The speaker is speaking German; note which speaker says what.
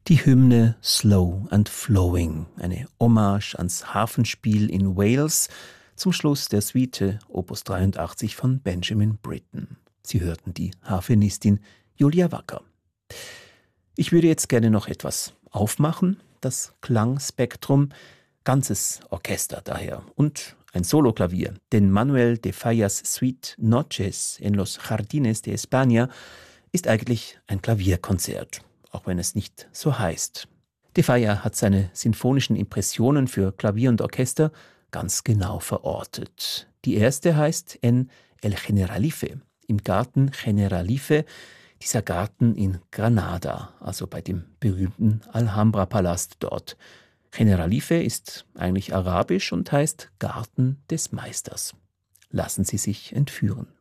Speaker 1: Die Hymne Slow and Flowing, eine Hommage ans Harfenspiel in Wales, zum Schluss der Suite Opus 83 von Benjamin Britten. Sie hörten die Harfenistin Julia Wacker. Ich würde jetzt gerne noch etwas aufmachen, das Klangspektrum, ganzes Orchester daher und ein Soloklavier, denn Manuel de Fallas Suite Noches en los Jardines de España ist eigentlich ein Klavierkonzert, auch wenn es nicht so heißt. De Falla hat seine sinfonischen Impressionen für Klavier und Orchester ganz genau verortet. Die erste heißt En el Generalife, im Garten Generalife, dieser Garten in Granada, also bei dem berühmten Alhambra-Palast dort. Generalife ist eigentlich arabisch und heißt Garten des Meisters. Lassen Sie sich entführen.